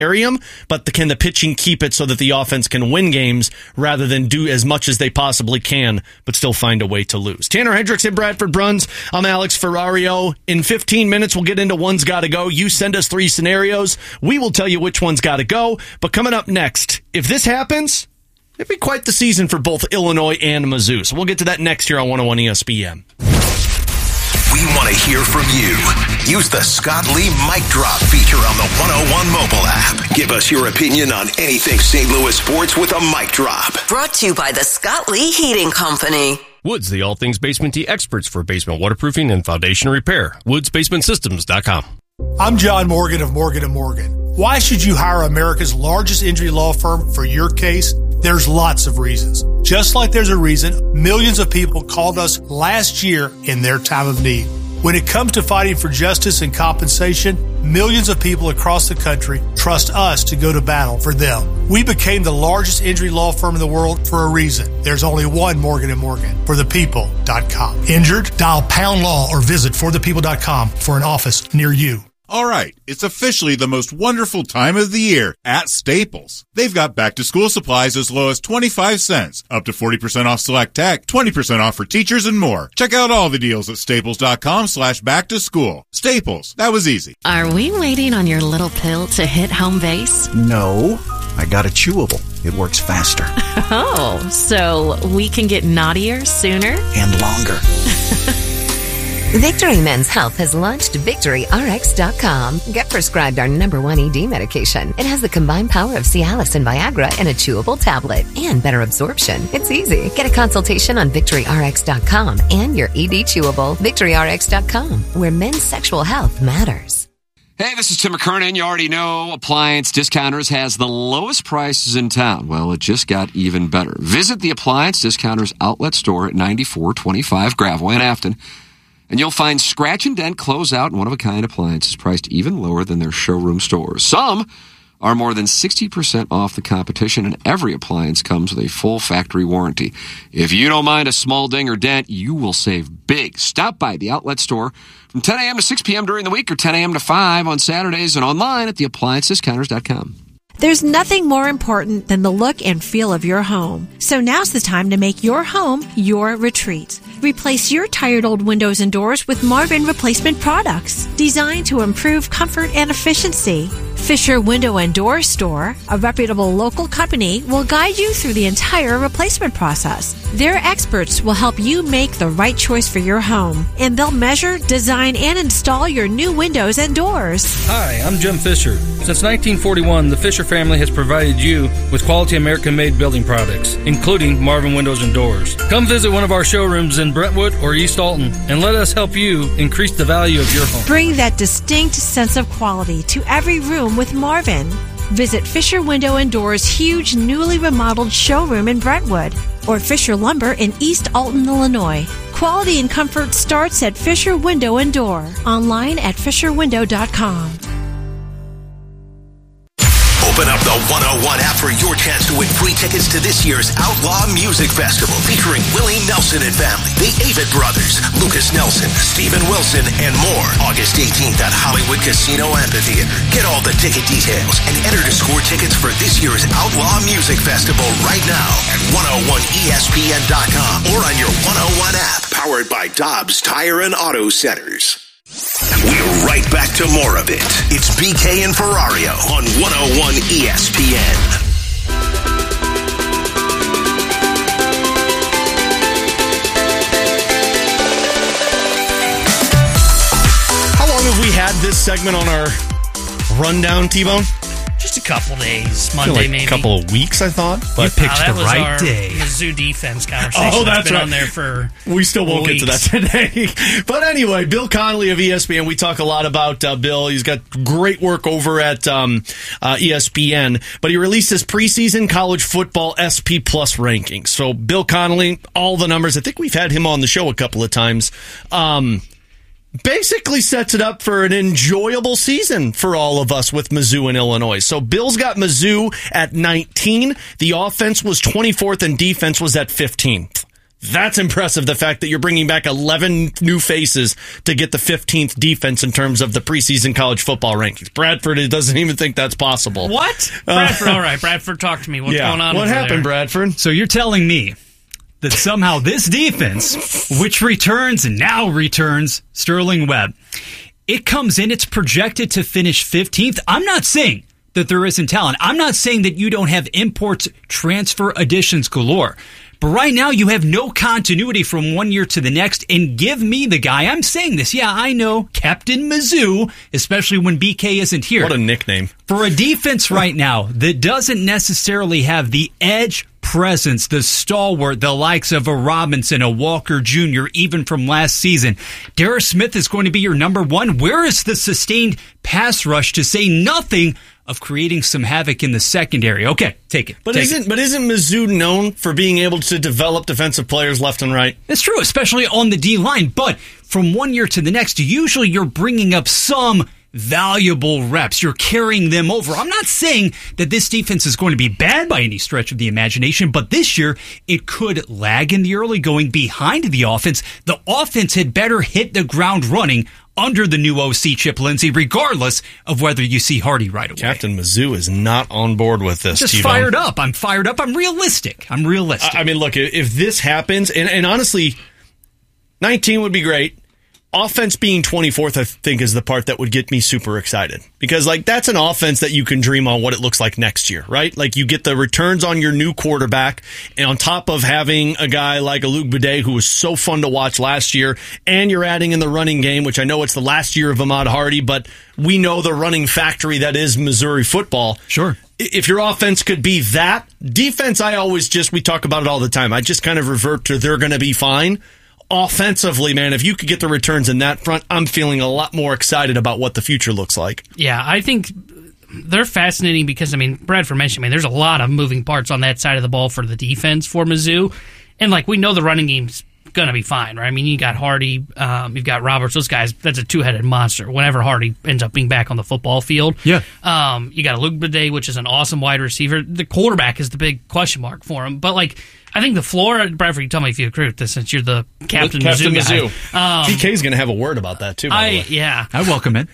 carry them, but can the pitching keep it so that the offense can win games rather than do as much as they possibly can, but still find a way to lose? Tanner Hendricks in Bradford Bruns. I'm Alex Ferrario. In 15 minutes, we'll get into one's got to go. You send us 3 scenarios. We will tell you which one's got to go. But coming up next, if this happens, it'd be quite the season for both Illinois and Mizzou. So we'll get to that next year on 101 ESPN. We want to hear from you. Use the Scott Lee Mic Drop feature on the 101 mobile app. Give us your opinion on anything St. Louis sports with a mic drop. Brought to you by the Scott Lee Heating Company. Woods, the all things basement tea experts for basement waterproofing and foundation repair. WoodsBasementSystems.com. I'm John Morgan of Morgan & Morgan. Why should you hire America's largest injury law firm for your case? There's lots of reasons. Just like there's a reason millions of people called us last year in their time of need. When it comes to fighting for justice and compensation, millions of people across the country trust us to go to battle for them. We became the largest injury law firm in the world for a reason. There's only one Morgan & Morgan. ForThePeople.com. Injured? Dial pound law or visit ForThePeople.com for an office near you. All right, it's officially the most wonderful time of the year at Staples. They've got back-to-school supplies as low as 25 cents, up to 40% off select tech, 20% off for teachers, and more. Check out all the deals at staples.com/back-to-school. Staples, that was easy. Are we waiting on your little pill to hit home base? No, I got a chewable. It works faster. Oh, so we can get naughtier sooner? And longer. Victory Men's Health has launched VictoryRx.com. Get prescribed our #1 ED medication. It has the combined power of Cialis and Viagra in a chewable tablet and better absorption. It's easy. Get a consultation on VictoryRx.com and your ED chewable. VictoryRx.com, where men's sexual health matters. Hey, this is Tim McKernan. You already know Appliance Discounters has the lowest prices in town. Well, it just got even better. Visit the Appliance Discounters outlet store at 9425 Gravois in Afton, and you'll find scratch and dent, closeout, and one-of-a-kind appliances priced even lower than their showroom stores. Some are more than 60% off the competition, and every appliance comes with a full factory warranty. If you don't mind a small ding or dent, you will save big. Stop by the outlet store from 10 a.m. to 6 p.m. during the week or 10 a.m. to 5 on Saturdays and online at theappliancediscounters.com. There's nothing more important than the look and feel of your home. So now's the time to make your home your retreat. Replace your tired old windows and doors with Marvin replacement products designed to improve comfort and efficiency. Fisher Window and Door Store, a reputable local company, will guide you through the entire replacement process. Their experts will help you make the right choice for your home, and they'll measure, design, and install your new windows and doors. Hi, I'm Jim Fisher. Since 1941, the Fisher family has provided you with quality American-made building products, including Marvin Windows and Doors. Come visit one of our showrooms in Brentwood or East Alton, and let us help you increase the value of your home. Bring that distinct sense of quality to every room with Marvin. Visit Fisher Window and Doors' huge newly remodeled showroom in Brentwood or Fisher Lumber in East Alton, Illinois. Quality and comfort starts at Fisher Window and Door. Online at fisherwindow.com. Open up the 101 app for your chance to win free tickets to this year's Outlaw Music Festival featuring Willie Nelson and family, the Avett Brothers, Lucas Nelson, Steven Wilson, and more. August 18th at Hollywood Casino Amphitheater. Get all the ticket details and enter to score tickets for this year's Outlaw Music Festival right now at 101ESPN.com or on your 101 app, powered by Dobbs Tire and Auto Centers. We're right back to more of it. It's BK and Ferrario on 101 ESPN. How long have we had this segment on our rundown, T-Bone? Just a couple days, Monday maybe. A couple of weeks, I thought. But picked the right day. Mizzou defense conversation. Oh, that's been right. on there for we still won't weeks. get to that today. But anyway, Bill Connelly of ESPN. We talk a lot about Bill. He's got great work over at ESPN. But he released his preseason college football SP Plus rankings. So Bill Connelly, all the numbers. I think we've had him on the show a couple of times. Basically sets it up for an enjoyable season for all of us with Mizzou and Illinois. So Bill's got Mizzou at 19. The offense was 24th and defense was at 15th. That's impressive, the fact that you're bringing back 11 new faces to get the 15th defense in terms of the preseason college football rankings. Bradford doesn't even think that's possible. What? Bradford, all right. Bradford, talk to me. What's going on What over happened, there? Bradford? So you're telling me that somehow this defense, which returns Sterling Webb, it comes in, it's projected to finish 15th. I'm not saying that there isn't talent. I'm not saying that you don't have imports, transfer additions galore. But right now, you have no continuity from one year to the next. And give me the guy. I'm saying this. Yeah, I know. Captain Mizzou, especially when BK isn't here. What a nickname. For a defense right now that doesn't necessarily have the edge presence, the stalwart, the likes of a Robinson, a Walker Jr., even from last season, Darius Smith is going to be your number one. Where is the sustained pass rush, to say nothing of creating some havoc in the secondary? Okay, take it. But isn't Mizzou known for being able to develop defensive players left and right? It's true, especially on the D-line. But from one year to the next, usually you're bringing up some valuable reps. You're carrying them over. I'm not saying that this defense is going to be bad by any stretch of the imagination, but this year it could lag in the early going behind the offense. The offense had better hit the ground running under the new OC Chip Lindsey, regardless of whether you see Hardy right away. Captain Mizzou is not on board with this. Just fired up. I'm fired up. I'm realistic. I mean, look, if this happens, and honestly, 19 would be great. Offense being 24th, I think, is the part that would get me super excited. Because, that's an offense that you can dream on what it looks like next year, right? You get the returns on your new quarterback, and on top of having a guy like a Luke Bidet, who was so fun to watch last year, and you're adding in the running game, which I know it's the last year of Ahmad Hardy, but we know the running factory that is Missouri football. Sure. If your offense could be that, defense, we talk about it all the time. I just kind of revert to they're going to be fine. Offensively, man, if you could get the returns in that front, I'm feeling a lot more excited about what the future looks like. Yeah, I think they're fascinating because, Bradford mentioned, there's a lot of moving parts on that side of the ball for the defense for Mizzou. And, we know the running game's going to be fine, right? You got Hardy, you've got Roberts, those guys, that's a two-headed monster whenever Hardy ends up being back on the football field. Yeah. You got Luke Bidet, which is an awesome wide receiver. The quarterback is the big question mark for him. But, I think the floor, Bradford, you tell me if you agree with this since you're the Captain Mizzou guy. TK's going to have a word about that, too, by the way. Yeah. I welcome it.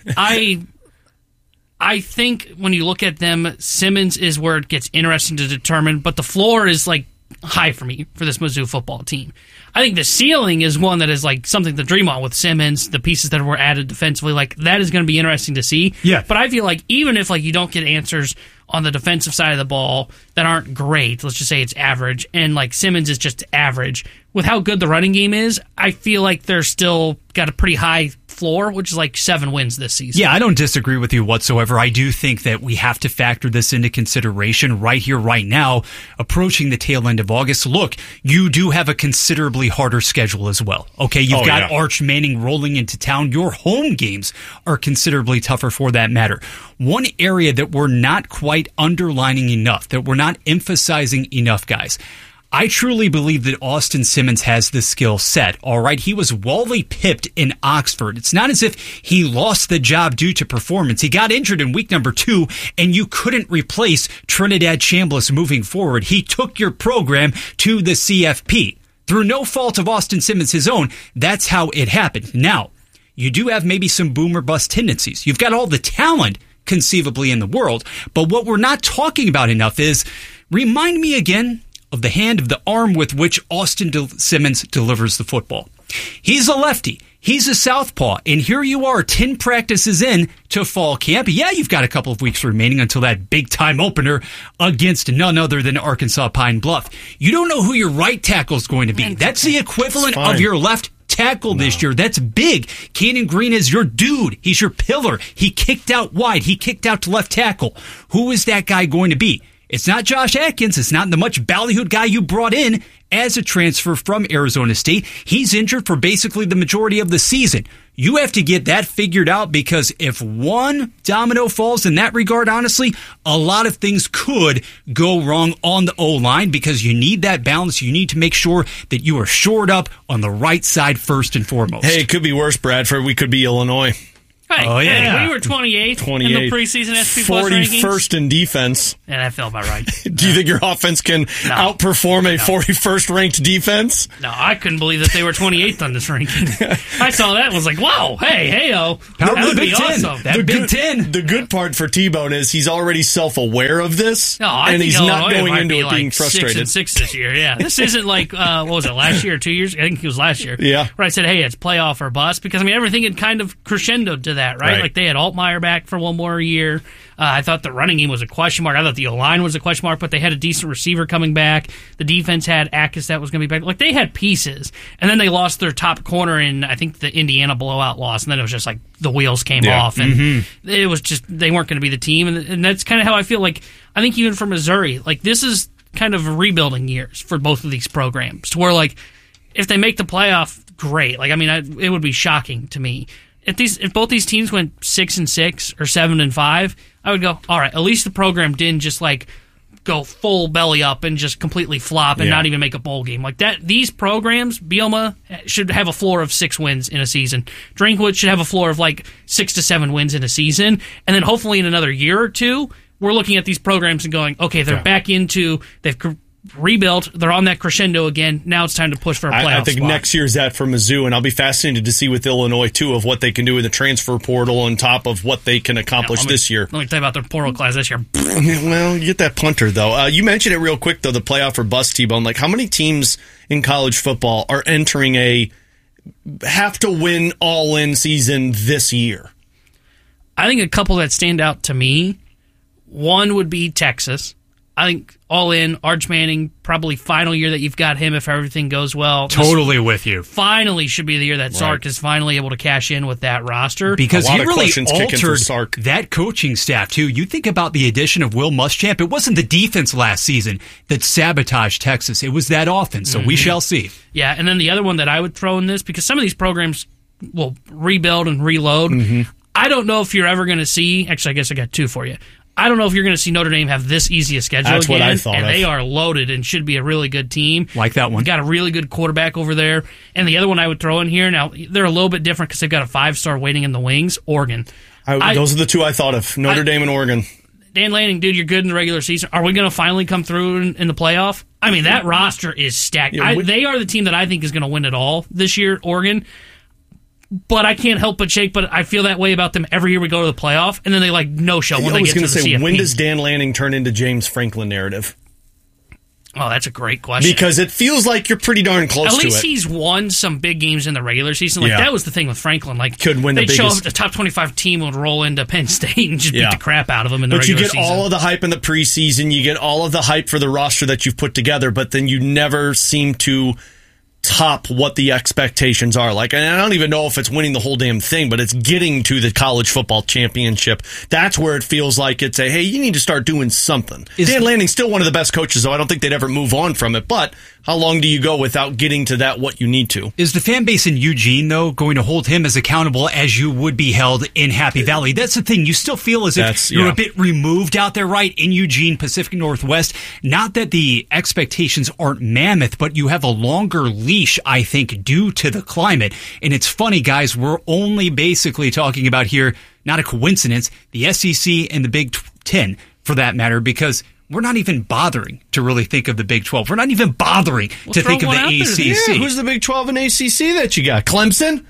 I think when you look at them, Simmons is where it gets interesting to determine, but the floor is, high for me for this Mizzou football team. I think the ceiling is one that is something to dream on with Simmons, the pieces that were added defensively. That is going to be interesting to see. Yeah. But I feel even if you don't get answers on the defensive side of the ball that aren't great, let's just say it's average, and Simmons is just average, with how good the running game is, I feel they're still got a pretty high floor, which is 7 wins this season. Yeah, I don't disagree with you whatsoever. I do think that we have to factor this into consideration right here, right now, approaching the tail end of August. Look, you do have a considerably harder schedule as well. Okay, you've got Arch Manning rolling into town. Your home games are considerably tougher for that matter. One area that we're not quite underlining enough, that we're not emphasizing enough, guys, I truly believe that Austin Simmons has the skill set. All right, he was Wally pipped in Oxford. It's not as if he lost the job due to performance. He got injured in week number 2, and you couldn't replace Trinidad Chambliss moving forward. He took your program to the CFP. Through no fault of Austin Simmons his own, that's how it happened. Now, you do have maybe some boom or bust tendencies. You've got all the talent conceivably in the world, but what we're not talking about enough is, remind me again of the hand, of the arm with which Austin Simmons delivers the football. He's a lefty. He's a southpaw. And here you are 10 practices in to fall camp. Yeah, you've got a couple of weeks remaining until that big-time opener against none other than Arkansas Pine Bluff. You don't know who your right tackle is going to be. That's the equivalent of your left tackle this year. That's big. Cannon Green is your dude. He's your pillar. He kicked out wide. He kicked out to left tackle. Who is that guy going to be? It's not Josh Atkins. It's not the much ballyhooed guy you brought in as a transfer from Arizona State. He's injured for basically the majority of the season. You have to get that figured out, because if one domino falls in that regard, honestly, a lot of things could go wrong on the O-line, because you need that balance. You need to make sure that you are shored up on the right side first and foremost. Hey, it could be worse, Bradford. We could be Illinois. Hey, we were 28th in the preseason SP Plus rankings. 41st in defense. Yeah, that felt about right. Do you think your offense can outperform a 41st ranked defense? No, I couldn't believe that they were 28th on this ranking. I saw that and was like, wow, hey-o. That would be awesome. That Big Ten. The good part for T-Bone is he's already self-aware of this, and he's not going into it being frustrated. 6-6 this year, yeah. This isn't like, what was it, last year or 2 years? I think it was last year. Yeah. Where I said, hey, it's playoff or bust, because, I mean, everything had kind of crescendoed to that, right? Like, they had Altmaier back for one more year. I thought the running game was a question mark. I thought the O-line was a question mark, but they had a decent receiver coming back. The defense had Akis that was going to be back. Like, they had pieces. And then they lost their top corner in, I think, the Indiana blowout loss. And then it was just like the wheels came off. And it was just, they weren't going to be the team. And that's kind of how I feel. Like, I think even for Missouri, like, this is kind of rebuilding years for both of these programs. To where, like, if they make the playoff, great. Like, I mean, it would be shocking to me. If both these teams went 6-6 or 7-5, I would go, all right, at least the program didn't just like go full belly up and just completely flop and not even make a bowl game. Like that, these programs, Bielema should have a floor of 6 wins in a season. Drinkwood should have a floor of like 6 to 7 wins in a season. And then hopefully in another year or two, we're looking at these programs and going, okay, they're back into, they've rebuilt, they're on that crescendo again. Now it's time to push for a playoff I think spot. next year's that for Mizzou, and I'll be fascinated to see with Illinois, too, of what they can do in the transfer portal on top of what they can accomplish this year. Let me tell you about their portal class this year. Well, you get that punter, though. You mentioned it real quick, though, the playoff or bust, T-Bone. Like, how many teams in college football are entering a have-to-win all-in season this year? I think a couple that stand out to me, one would be Texas. I think all in, Arch Manning, probably final year that you've got him if everything goes well. Totally with you. Finally should be the year that Sark is finally able to cash in with that roster. Because he really altered that coaching staff, too. You think about the addition of Will Muschamp. It wasn't the defense last season that sabotaged Texas. It was that offense, so we shall see. Yeah, and then the other one that I would throw in this, because some of these programs will rebuild and reload. I don't know if you're ever going to see, actually I guess I got two for you. I don't know if you're going to see Notre Dame have this easy a schedule That's again. What I thought and of. They are loaded and should be a really good team. Like that one. Got a really good quarterback over there. And the other one I would throw in here, now they're a little bit different because they've got a 5-star waiting in the wings, Oregon. Those are the two I thought of, Notre Dame and Oregon. Dan Lanning, dude, you're good in the regular season. Are we going to finally come through in the playoff? I mean, that roster is stacked. They are the team that I think is going to win it all this year, Oregon. But I can't help but shake. But I feel that way about them every year we go to the playoff, and then they like no show when they get to the CFP. When does Dan Lanning turn into James Franklin narrative? Oh, that's a great question. Because it feels like you're pretty darn close to it. At least he's won some big games in the regular season. Like that was the thing with Franklin. Like could win the they'd biggest. show up, the top 25 team would roll into Penn State and just beat the crap out of them in the regular season. But you get all of the hype in the preseason. You get all of the hype for the roster that you've put together, but then you never seem to top what the expectations are. Like, and I don't even know if it's winning the whole damn thing, but it's getting to the college football championship. That's where it feels like it's hey, you need to start doing something. Dan Lanning's still one of the best coaches, though. I don't think they'd ever move on from it, but how long do you go without getting to that what you need to? Is the fan base in Eugene, though, going to hold him as accountable as you would be held in Happy Valley? That's the thing. You still feel as if you're a bit removed out there, right, in Eugene, Pacific Northwest. Not that the expectations aren't mammoth, but you have a longer leash, I think, due to the climate. And it's funny, guys, we're only basically talking about here, not a coincidence, the SEC and the Big Ten, for that matter, because we're not even bothering to really think of the Big 12. We're not even bothering to think of the ACC. Yeah, who's the Big 12 and ACC that you got? Clemson?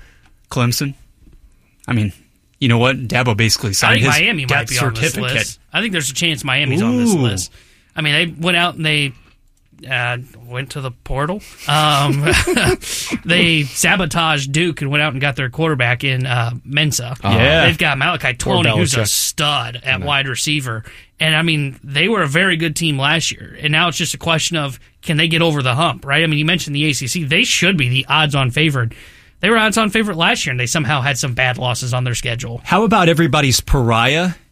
I mean, you know what? Dabo basically signed his Miami might death be on this certificate. list. I think there's a chance Miami's on this list. I mean, they went out and they went to the portal. They sabotaged Duke and went out and got their quarterback in Mensa. They've got Malachi Toney, who's a stud at wide receiver. And, I mean, they were a very good team last year. And now it's just a question of, can they get over the hump, right? I mean, you mentioned the ACC. They should be the odds-on favorite. They were odds-on favorite last year, and they somehow had some bad losses on their schedule. How about everybody's pariah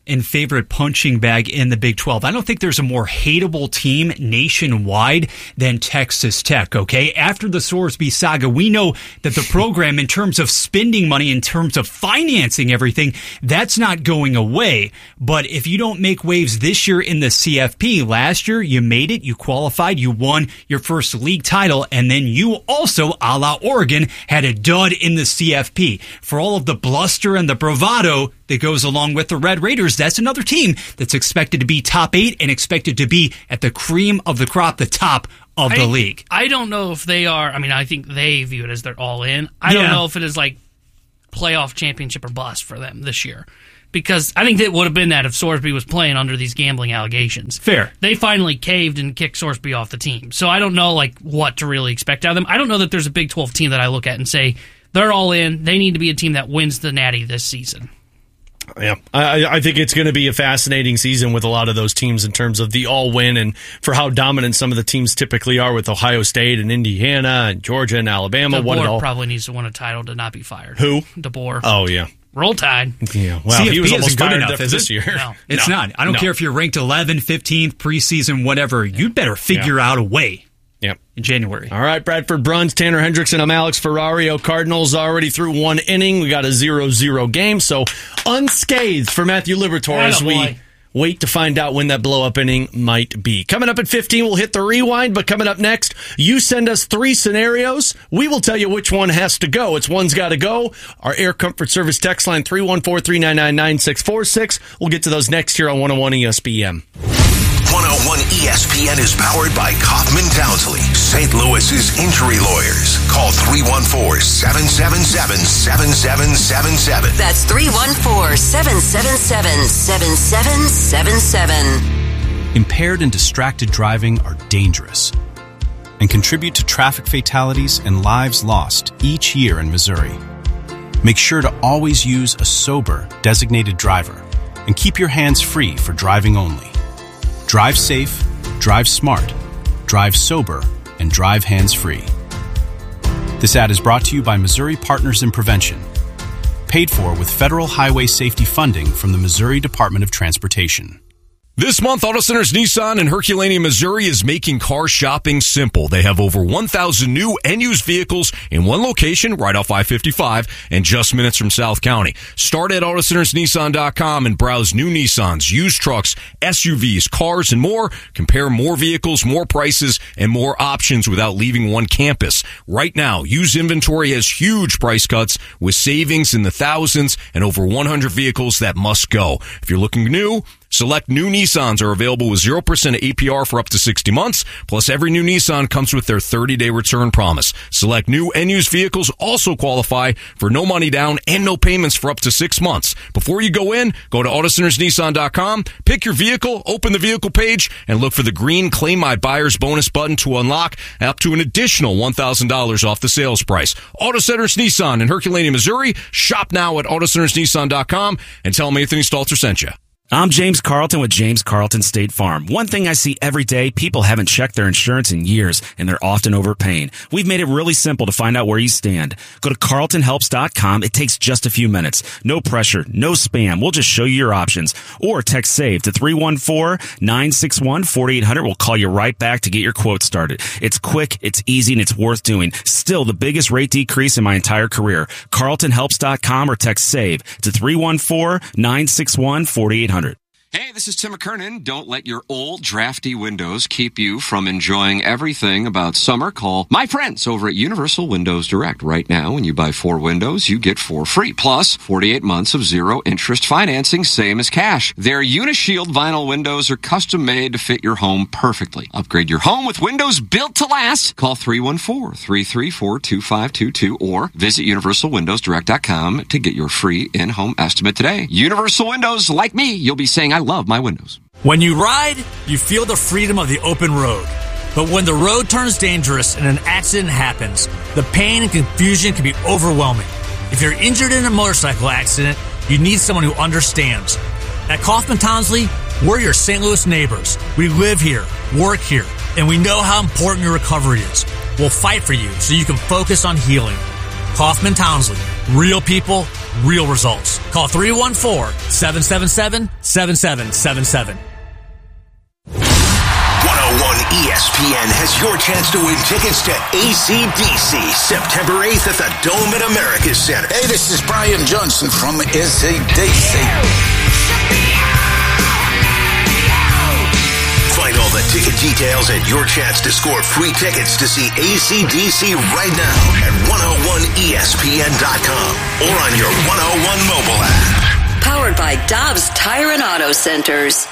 and favorite punching bag in the Big 12. I don't think there's a more hateable team nationwide than Texas Tech, okay? After the Sorsby saga, we know that the program, in terms of spending money, in terms of financing everything, that's not going away. But if you don't make waves this year in the CFP, last year you made it, you qualified, you won your first league title, and then you also, a la Oregon, had a dud in the CFP. For all of the bluster and the bravado that goes along with the Red Raiders, that's another team that's expected to be top 8 and expected to be at the cream of the crop, the top of the league. I don't know if they are. I mean, I think they view it as they're all in. I don't know if it is like playoff championship or bust for them this year. Because I think it would have been that if Sorsby was playing under these gambling allegations. Fair. They finally caved and kicked Sorsby off the team. So I don't know like what to really expect out of them. I don't know that there's a Big 12 team that I look at and say, they're all in. They need to be a team that wins the Natty this season. Yeah, I think it's going to be a fascinating season with a lot of those teams in terms of the all-win and for how dominant some of the teams typically are with Ohio State and Indiana and Georgia and Alabama. DeBoer probably needs to win a title to not be fired. Who? DeBoer. Oh, yeah. Roll Tide. Yeah, well, CFP he was almost good fired enough this year. No. It's not. I don't care if you're ranked 11th, 15th, preseason, whatever. You'd better figure out a way. Yep. In January. All right, Bradford Bruns, Tanner Hendrickson, I'm Alex Ferrario. Cardinals already through one inning. We got a 0-0 game, so unscathed for Matthew Liberatore as we wait to find out when that blow-up inning might be. Coming up at 15, we'll hit the rewind, but coming up next, you send us 3 scenarios. We will tell you which one has to go. It's one's got to go. Our Air Comfort Service text line, 314-399-9646. We'll get to those next here on 101 ESPN. 101 ESPN is powered by Kaufman Townsley, St. Louis's injury lawyers. Call 314-777-7777. That's 314-777-7777. Impaired and distracted driving are dangerous and contribute to traffic fatalities and lives lost each year in Missouri. Make sure to always use a sober, designated driver and keep your hands free for driving only. Drive safe, drive smart, drive sober, and drive hands-free. This ad is brought to you by Missouri Partners in Prevention, paid for with federal highway safety funding from the Missouri Department of Transportation. This month, Auto Centers Nissan in Herculaneum, Missouri is making car shopping simple. They have over 1,000 new and used vehicles in one location right off I-55 and just minutes from South County. Start at AutoCentersNissan.com and browse new Nissans, used trucks, SUVs, cars, and more. Compare more vehicles, more prices, and more options without leaving one campus. Right now, used inventory has huge price cuts with savings in the thousands and over 100 vehicles that must go. If you're looking new, select new Nissans are available with 0% APR for up to 60 months. Plus, every new Nissan comes with their 30-day return promise. Select new and used vehicles also qualify for no money down and no payments for up to 6 months. Before you go in, go to AutoCentersNissan.com, pick your vehicle, open the vehicle page, and look for the green Claim My Buyer's Bonus button to unlock up to an additional $1,000 off the sales price. Auto Centers Nissan in Herculaneum, Missouri. Shop now at AutoCentersNissan.com and tell them Anthony Stalter sent you. I'm James Carlton with James Carlton State Farm. One thing I see every day, people haven't checked their insurance in years, and they're often overpaying. We've made it really simple to find out where you stand. Go to carltonhelps.com. It takes just a few minutes. No pressure, no spam. We'll just show you your options. Or text SAVE to 314-961-4800. We'll call you right back to get your quote started. It's quick, it's easy, and it's worth doing. Still the biggest rate decrease in my entire career. carltonhelps.com or text SAVE to 314-961-4800. Hey, this is Tim McKernan. Don't let your old drafty windows keep you from enjoying everything about summer. Call my friends over at Universal Windows Direct. Right now, when you buy 4 windows, you get 4 free. Plus, 48 months of zero interest financing, same as cash. Their Unishield vinyl windows are custom made to fit your home perfectly. Upgrade your home with windows built to last. Call 314-334-2522 or visit UniversalWindowsDirect.com to get your free in-home estimate today. Universal Windows, like me, you'll be saying, I love my windows. When you ride, you feel the freedom of the open road. But when the road turns dangerous and an accident happens, the pain and confusion can be overwhelming. If you're injured in a motorcycle accident, you need someone who understands. At Kaufman Townsley, we're your St. Louis neighbors. We live here, work here, and we know how important your recovery is. We'll fight for you so you can focus on healing. Kaufman Townsley, real people, real results. Call 314-777-7777. 101 ESPN has your chance to win tickets to AC/DC September 8th at the Dome at America's Center. Hey, this is Brian Johnson from AC/DC. Find all the ticket details and your chance to score free tickets to see AC/DC right now at 101ESPN.com or on your 101 mobile app. Powered by Dobbs Tire and Auto Centers.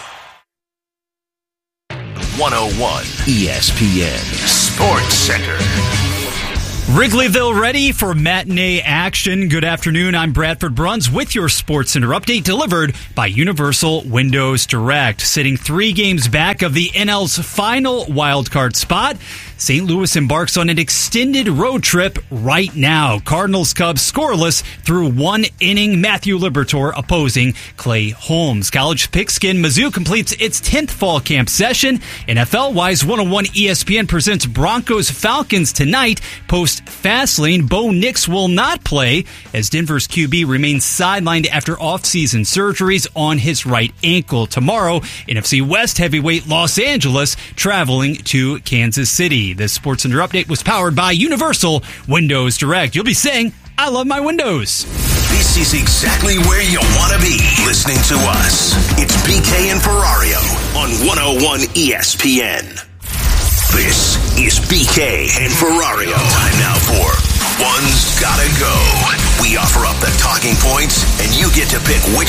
101 ESPN Sports Center. Wrigleyville ready for matinee action. Good afternoon. I'm Bradford Bruns with your Sports Center update delivered by Universal Windows Direct. Sitting 3 games back of the NL's final wildcard spot, St. Louis embarks on an extended road trip right now. Cardinals-Cubs scoreless through 1 inning. Matthew Liberatore opposing Clay Holmes. College pigskin Mizzou completes its 10th fall camp session. NFL-wise, 101 ESPN presents Broncos-Falcons tonight. Post-Fastlane, Bo Nix will not play as Denver's QB remains sidelined after off-season surgeries on his right ankle. Tomorrow, NFC West heavyweight Los Angeles traveling to Kansas City. This Sports Center update was powered by Universal Windows Direct. You'll be saying, I love my windows. This is exactly where you want to be listening to us. It's BK and Ferrario on 101 ESPN. This is BK and Ferrario. Time now for One's Gotta Go. We offer up the talking points, and you get to pick which